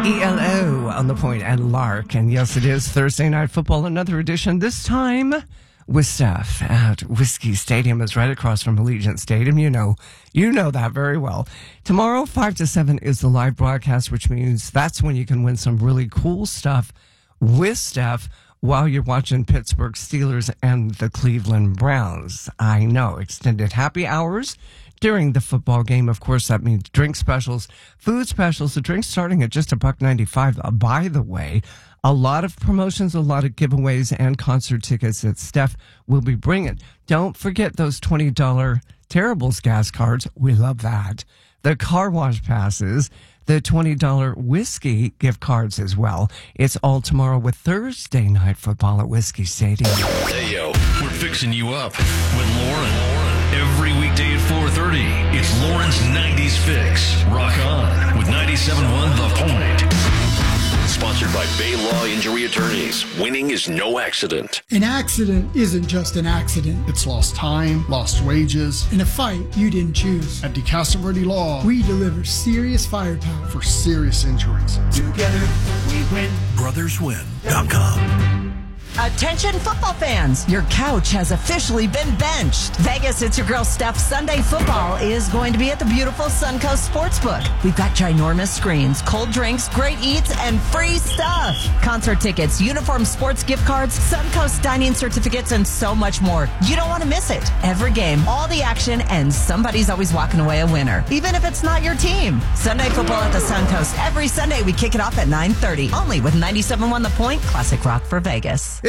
ELO on the point and Lark. And yes, it is Thursday Night Football, another edition, this time with Steph at Whiskey Stadium. Is right across from Allegiant Stadium. You know that very well. Tomorrow, 5 to 7 is the live broadcast, which means that's when you can win some really cool stuff with Steph while you're watching Pittsburgh Steelers and the Cleveland Browns. I know, extended happy hours during the football game. Of course, that means drink specials, food specials. The drinks starting at just $1.95. By the way, a lot of promotions, a lot of giveaways, and concert tickets that Steph will be bringing. Don't forget those $20 Terribles gas cards. We love that. The car wash passes, the $20 whiskey gift cards as well. It's all tomorrow with Thursday Night Football at Whiskey Stadium. Hey, yo, we're fixing you up with Lauren. Every weekday at 4:30, it's Lauren's 90s Fix. Rock on with 97.1 The Point. Sponsored by Bay Law Injury Attorneys. Winning is no accident. An accident isn't just an accident. It's lost time, lost wages. In a fight you didn't choose. At DeCastro Verde Law, we deliver serious firepower for serious injuries. Together we win. BrothersWin.com. Attention football fans, your couch has officially been benched. Vegas, it's your girl Steph. Sunday football is going to be at the beautiful Suncoast Sportsbook. We've got ginormous screens, cold drinks, great eats, and free stuff. Concert tickets, uniform sports gift cards, Suncoast dining certificates, and so much more. You don't want to miss it. Every game, all the action, and somebody's always walking away a winner, even if it's not your team. Sunday football at the Suncoast. Every Sunday we kick it off at 9:30, only with 97.1 The Point, classic rock for Vegas.